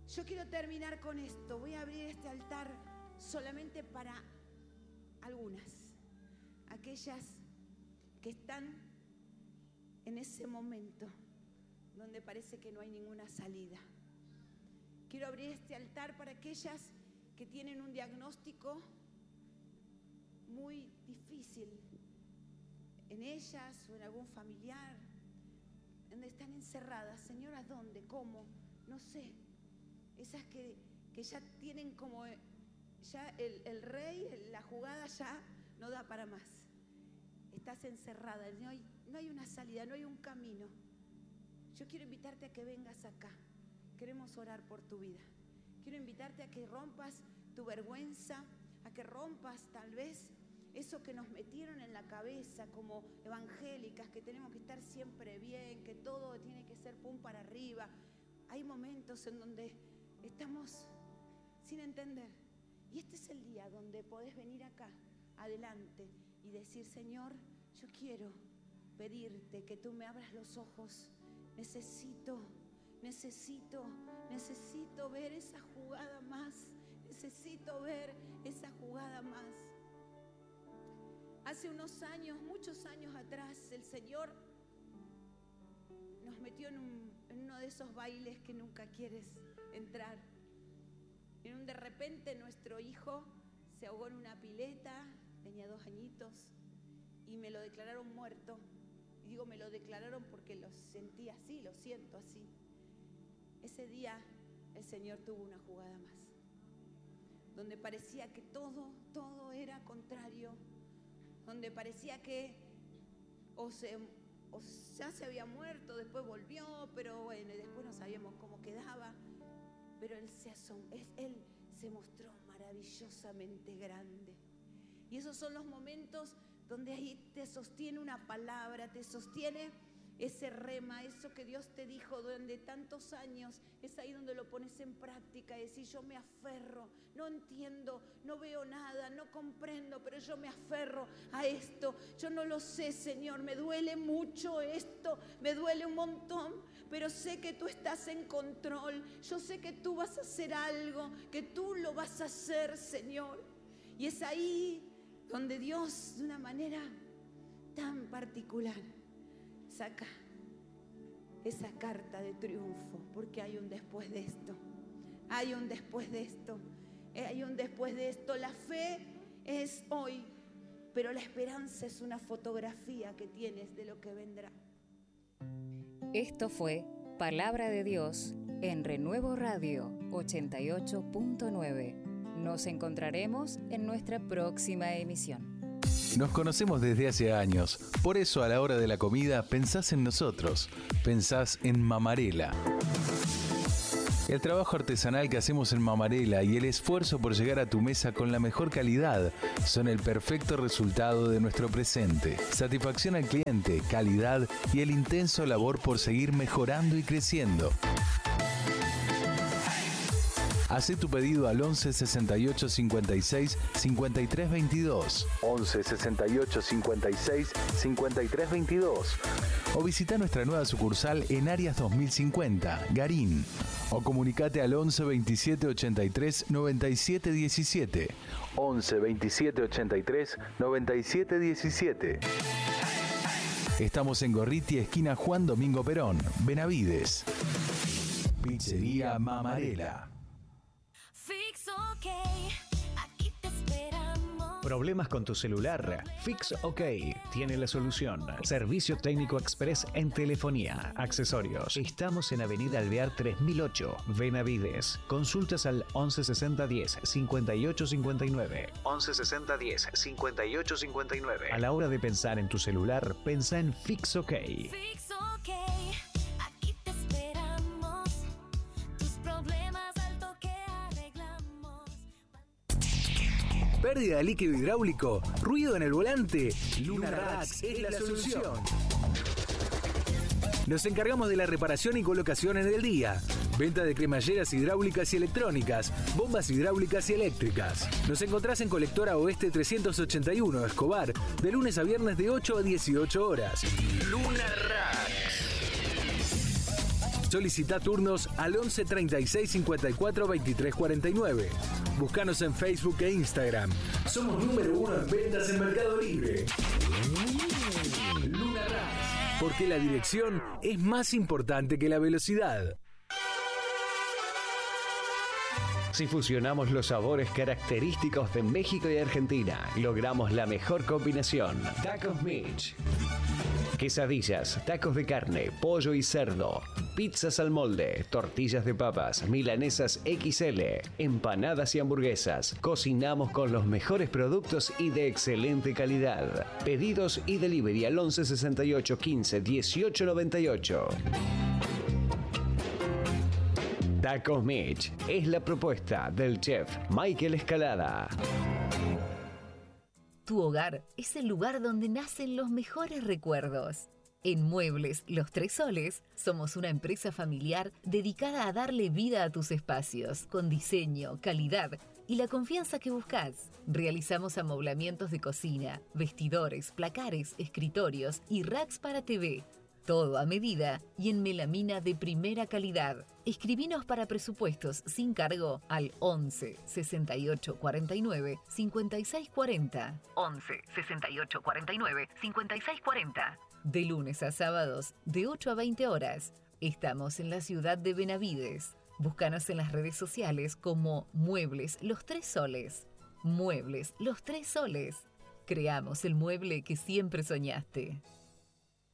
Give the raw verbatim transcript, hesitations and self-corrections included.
Yo quiero terminar con esto. Voy a abrir este altar solamente para algunas, aquellas que están en ese momento donde parece que no hay ninguna salida. Quiero abrir este altar para aquellas que tienen un diagnóstico muy difícil en ellas o en algún familiar, donde están encerradas. Señora, ¿dónde? ¿Cómo? No sé. Esas que, que ya tienen como, ya el, el rey, la jugada ya no da para más. Estás encerrada, no hay, no hay una salida, no hay un camino. Yo quiero invitarte a que vengas acá. Queremos orar por tu vida. Quiero invitarte a que rompas tu vergüenza, a que rompas tal vez eso que nos metieron en la cabeza como evangélicas, que tenemos que estar siempre bien, que todo tiene que ser pum para arriba. Hay momentos en donde estamos sin entender. Y este es el día donde podés venir acá, adelante, y decir: Señor, yo quiero pedirte que tú me abras los ojos. Necesito, necesito, necesito ver esa jugada más. Necesito ver esa jugada más. Hace unos años, muchos años atrás, el Señor nos metió en, un, en uno de esos bailes que nunca quieres entrar. En un de repente nuestro hijo se ahogó en una pileta, tenía dos añitos, y me lo declararon muerto. Y digo, me lo declararon porque lo sentí así, lo siento así. Ese día el Señor tuvo una jugada más, donde parecía que todo, todo era contrario, donde parecía que o, se, o ya se había muerto, después volvió, pero bueno, y después no sabíamos cómo quedaba. Pero él se, asom- él se mostró maravillosamente grande. Y esos son los momentos donde ahí te sostiene una palabra, te sostiene ese rema, eso que Dios te dijo durante tantos años. Es ahí donde lo pones en práctica y decís: yo me aferro, no entiendo, no veo nada, no comprendo, pero yo me aferro a esto. Yo no lo sé, Señor, me duele mucho esto, me duele un montón, pero sé que tú estás en control. Yo sé que tú vas a hacer algo, que tú lo vas a hacer, Señor. Y es ahí donde Dios, de una manera tan particular, saca esa carta de triunfo, porque hay un después de esto, hay un después de esto, hay un después de esto. La fe es hoy, pero la esperanza es una fotografía que tienes de lo que vendrá. Esto fue Palabra de Dios en Renuevo Radio ochenta y ocho punto nueve. Nos encontraremos en nuestra próxima emisión. Nos conocemos desde hace años, por eso a la hora de la comida pensás en nosotros, pensás en Mamarela. El trabajo artesanal que hacemos en Mamarela y el esfuerzo por llegar a tu mesa con la mejor calidad son el perfecto resultado de nuestro presente. Satisfacción al cliente, calidad y el intenso labor por seguir mejorando y creciendo. Hacé tu pedido al once sesenta y ocho cincuenta y seis cincuenta y tres veintidós. once sesenta y ocho cincuenta y seis cincuenta y tres veintidós. O visita nuestra nueva sucursal en Arias dos mil cincuenta, Garín. O comunicate al once veintisiete ochenta y tres noventa y siete diecisiete. once veintisiete ochenta y tres noventa y siete diecisiete. Estamos en Gorriti, esquina Juan Domingo Perón, Benavides. Pizzería Mamarela. Fix OK, aquí te esperamos. ¿Problemas con tu celular? Fix OK tiene la solución. Servicio técnico express en telefonía, accesorios. Estamos en Avenida Alvear tres mil ocho, Benavides. Consultas al once sesenta diez cincuenta y ocho cincuenta y nueve. once sesenta diez cincuenta y ocho cincuenta y nueve. A la hora de pensar en tu celular, pensá en Fix OK. Fix OK, aquí te esperamos. Tus problemas al toque arreglamos. Pérdida de líquido hidráulico, ruido en el volante. Luna Racks es la solución. Nos encargamos de la reparación y colocación en el día. Venta de cremalleras hidráulicas y electrónicas, bombas hidráulicas y eléctricas. Nos encontrás en Colectora Oeste trescientos ochenta y uno, Escobar, de lunes a viernes de ocho a dieciocho horas. Luna Racks. Solicita turnos al once treinta y seis cincuenta y cuatro veintitrés cuarenta y nueve. Búscanos en Facebook e Instagram. Somos número uno en ventas en Mercado Libre. Luna Ras, porque la dirección es más importante que la velocidad. Si fusionamos los sabores característicos de México y Argentina, logramos la mejor combinación. Tacos Mitch. Quesadillas, tacos de carne, pollo y cerdo, pizzas al molde, tortillas de papas, milanesas equis ele, empanadas y hamburguesas. Cocinamos con los mejores productos y de excelente calidad. Pedidos y delivery al once sesenta y ocho quince dieciocho noventa y ocho. Tacos Mitch es la propuesta del chef Michael Escalada. Tu hogar es el lugar donde nacen los mejores recuerdos. En Muebles Los Tres Soles somos una empresa familiar dedicada a darle vida a tus espacios, con diseño, calidad y la confianza que buscas. Realizamos amoblamientos de cocina, vestidores, placares, escritorios y racks para te ve. Todo a medida y en melamina de primera calidad. Escribinos para presupuestos sin cargo al once sesenta y ocho cuarenta y nueve cincuenta y seis cuarenta. once sesenta y ocho cuarenta y nueve cincuenta y seis cuarenta. De lunes a sábados, de ocho a veinte horas. Estamos en la ciudad de Benavides. Búscanos en las redes sociales como Muebles Los Tres Soles. Muebles Los Tres Soles. Creamos el mueble que siempre soñaste.